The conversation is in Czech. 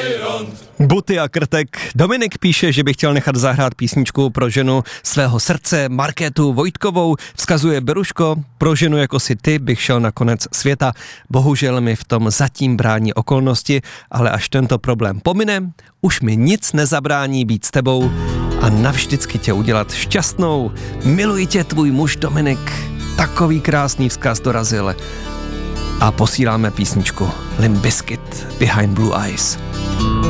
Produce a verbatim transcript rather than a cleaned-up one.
Buty a krtek. Dominik píše, že by chtěl nechat zahrát písničku pro ženu svého srdce, Markétu Vojtkovou. Vzkazuje Beruško, pro ženu jako si ty bych šel na konec světa. Bohužel mi v tom zatím brání okolnosti, ale až tento problém pomine, už mi nic nezabrání být s tebou a navždycky tě udělat šťastnou. Miluji tě, tvůj muž Dominik. Takový krásný vzkaz dorazil. A posíláme písničku Limp Bizkit, Behind Blue Eyes.